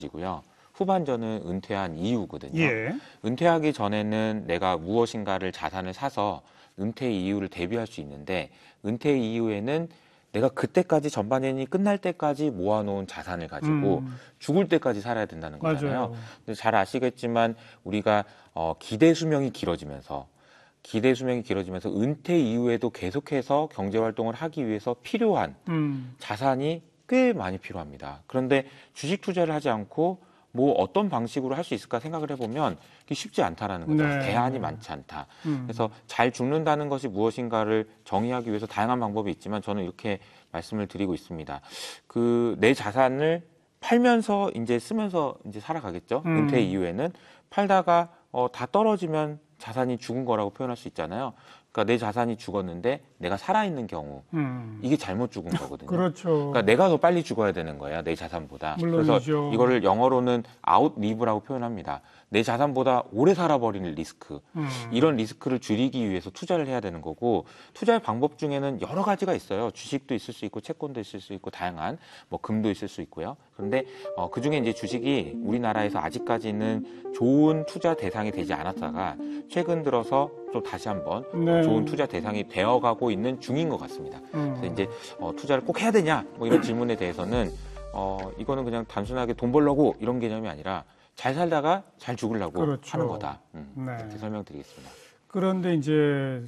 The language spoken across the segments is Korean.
이고요. 후반전은 은퇴한 이후거든요. 예. 은퇴하기 전에는 내가 무엇인가를 자산을 사서 은퇴 이후를 대비할 수 있는데 은퇴 이후에는 내가 그때까지 전반전이 끝날 때까지 모아놓은 자산을 가지고 죽을 때까지 살아야 된다는 거잖아요. 맞아요. 근데 잘 아시겠지만 우리가 기대 수명이 길어지면서 은퇴 이후에도 계속해서 경제 활동을 하기 위해서 필요한 자산이 꽤 많이 필요합니다. 그런데 주식 투자를 하지 않고 뭐 어떤 방식으로 할 수 있을까 생각을 해보면 그게 쉽지 않다라는 거죠. 네. 대안이 많지 않다. 그래서 잘 죽는다는 것이 무엇인가를 정의하기 위해서 다양한 방법이 있지만 저는 이렇게 말씀을 드리고 있습니다. 그 내 자산을 팔면서 이제 쓰면서 이제 살아가겠죠. 은퇴 이후에는 팔다가 다 떨어지면 자산이 죽은 거라고 표현할 수 있잖아요. 그러니까 내 자산이 죽었는데 내가 살아있는 경우 이게 잘못 죽은 거거든요. 그렇죠. 그러니까 내가 더 빨리 죽어야 되는 거예요. 내 자산보다. 물론이죠. 그래서 이거를 영어로는 아웃리브라고 표현합니다. 내 자산보다 오래 살아버리는 리스크. 이런 리스크를 줄이기 위해서 투자를 해야 되는 거고 투자의 방법 중에는 여러 가지가 있어요. 주식도 있을 수 있고 채권도 있을 수 있고 다양한 뭐 금도 있을 수 있고요. 그런데 그중에 이제 주식이 우리나라에서 아직까지는 좋은 투자 대상이 되지 않았다가 최근 들어서 또 다시 한번 네. 좋은 투자 대상이 되어가고 있는 중인 것 같습니다. 그래서 이제 투자를 꼭 해야 되냐 뭐 이런 질문에 대해서는 이거는 그냥 단순하게 돈 벌려고 이런 개념이 아니라 잘 살다가 잘 죽으려고 그렇죠. 하는 거다. 네. 이렇게 설명드리겠습니다. 그런데 이제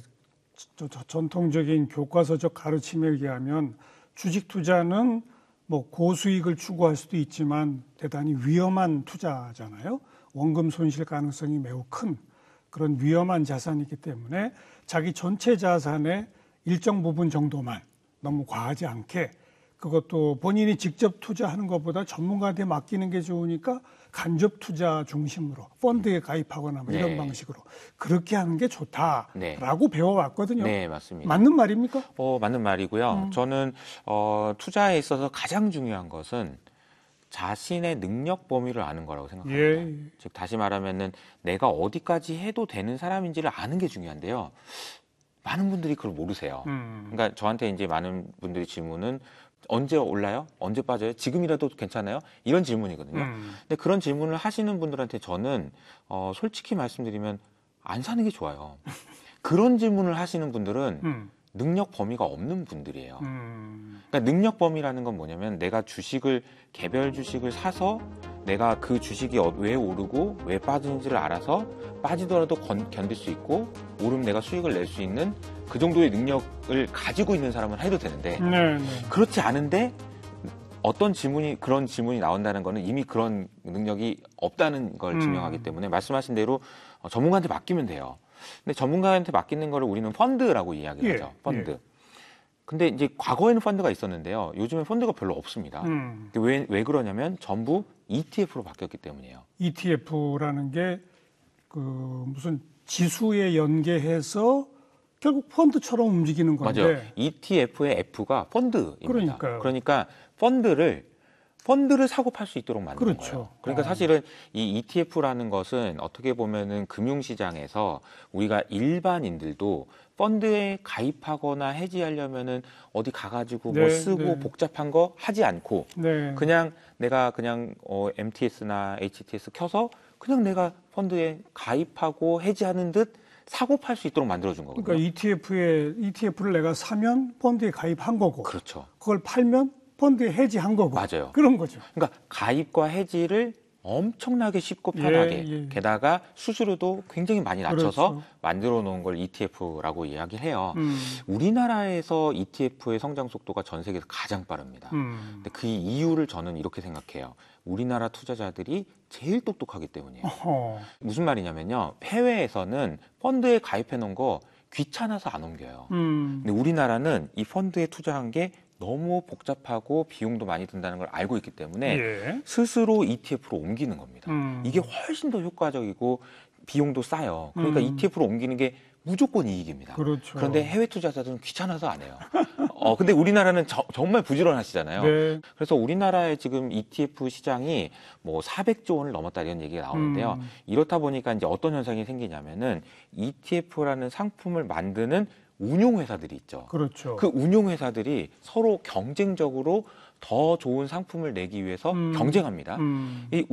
전통적인 교과서적 가르침에 의하면 주식 투자는 뭐 고수익을 추구할 수도 있지만 대단히 위험한 투자잖아요. 원금 손실 가능성이 매우 큰 그런 위험한 자산이기 때문에 자기 전체 자산의 일정 부분 정도만 너무 과하지 않게 그것도 본인이 직접 투자하는 것보다 전문가한테 맡기는 게 좋으니까 간접 투자 중심으로 펀드에 가입하거나 뭐 이런 네. 방식으로 그렇게 하는 게 좋다라고 네. 배워왔거든요. 네, 맞습니다. 맞는 말입니까? 맞는 말이고요. 저는 투자에 있어서 가장 중요한 것은 자신의 능력 범위를 아는 거라고 생각합니다. 예. 즉 다시 말하면은 내가 어디까지 해도 되는 사람인지를 아는 게 중요한데요. 많은 분들이 그걸 모르세요. 그러니까 저한테 이제 많은 분들이 질문은 언제 올라요? 언제 빠져요? 지금이라도 괜찮아요? 이런 질문이거든요. 근데 그런 질문을 하시는 분들한테 저는 솔직히 말씀드리면 안 사는 게 좋아요. 그런 질문을 하시는 분들은 능력 범위가 없는 분들이에요. 그러니까 능력 범위라는 건 뭐냐면 내가 개별 주식을 사서 내가 그 주식이 왜 오르고 왜 빠지는지를 알아서 빠지더라도 견딜 수 있고 오르면 내가 수익을 낼 수 있는 그 정도의 능력을 가지고 있는 사람은 해도 되는데 네, 네. 그렇지 않은데 그런 질문이 나온다는 거는 이미 그런 능력이 없다는 걸 증명하기 때문에 말씀하신 대로 전문가한테 맡기면 돼요. 근데 전문가한테 맡기는 거를 우리는 펀드라고 이야기를 하죠. 펀드. 예. 근데 이제 과거에는 펀드가 있었는데요. 요즘엔 펀드가 별로 없습니다. 왜 그러냐면 전부 ETF로 바뀌었기 때문이에요. ETF라는 게 그 무슨 지수에 연계해서 결국 펀드처럼 움직이는 건데. 맞아요. ETF의 F가 펀드입니다. 그러니까요. 그러니까 펀드를 사고 팔 수 있도록 만드는 그렇죠. 거예요. 그러니까 사실은 이 ETF라는 것은 어떻게 보면은 금융시장에서 우리가 일반인들도 펀드에 가입하거나 해지하려면은 어디 가가지고 뭐 네, 쓰고 네. 복잡한 거 하지 않고 네. 그냥 내가 MTS나 HTS 켜서 그냥 내가 펀드에 가입하고 해지하는 듯 사고 팔 수 있도록 만들어준 거거든요. 그러니까 ETF를 내가 사면 펀드에 가입한 거고. 그렇죠. 그걸 팔면 펀드에 해지한 거고. 맞아요. 그런 거죠. 그러니까 가입과 해지를 엄청나게 쉽고 편하게 예. 게다가 수수료도 굉장히 많이 낮춰서 그렇죠. 만들어 놓은 걸 ETF라고 이야기를 해요. 우리나라에서 ETF의 성장 속도가 전 세계에서 가장 빠릅니다. 근데 그 이유를 저는 이렇게 생각해요. 우리나라 투자자들이 제일 똑똑하기 때문이에요. 무슨 말이냐면요. 해외에서는 펀드에 가입해 놓은 거 귀찮아서 안 옮겨요. 근데 우리나라는 이 펀드에 투자한 게 너무 복잡하고 비용도 많이 든다는 걸 알고 있기 때문에 예. 스스로 ETF로 옮기는 겁니다. 이게 훨씬 더 효과적이고 비용도 싸요. 그러니까 ETF로 옮기는 게 무조건 이익입니다. 그렇죠. 그런데 해외 투자자들은 귀찮아서 안 해요. 근데 우리나라는 정말 부지런하시잖아요. 네. 그래서 우리나라의 지금 ETF 시장이 뭐 400조 원을 넘었다 이런 얘기가 나오는데요. 이렇다 보니까 이제 어떤 현상이 생기냐면은 ETF라는 상품을 만드는 운용회사들이 있죠. 그렇죠. 그 운용회사들이 서로 경쟁적으로 더 좋은 상품을 내기 위해서 경쟁합니다. 이